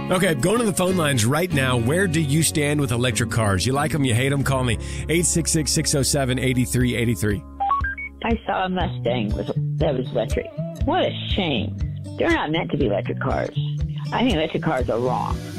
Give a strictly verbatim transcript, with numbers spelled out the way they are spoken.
Okay, going to the phone lines right now. Where do you stand with electric cars? You like them, you hate them? Call me, eight six six, six oh seven, eight three eight three. I saw a Mustang with, that was electric. What a shame. They're not meant to be electric cars. I think electric cars are wrong.